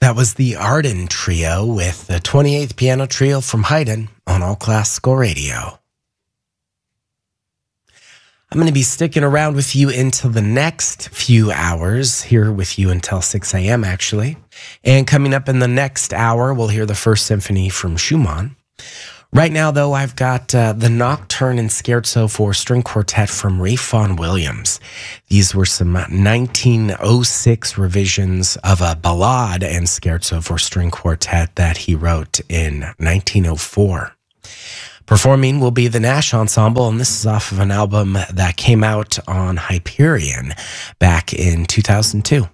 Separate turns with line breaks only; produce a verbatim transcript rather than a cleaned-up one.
That was the Arden Trio with the twenty-eighth Piano Trio from Haydn on All Classical Radio. I'm going to be sticking around with you into the next few hours, here with you until six a.m. actually. And coming up in the next hour, we'll hear the First Symphony from Schumann. Right now, though, I've got uh, the Nocturne and Scherzo for String Quartet from Ralph Vaughan Williams. These were some nineteen oh six revisions of a ballade and scherzo for string quartet that he wrote in nineteen oh four. Performing will be the Nash Ensemble, and this is off of an album that came out on Hyperion back in two thousand two.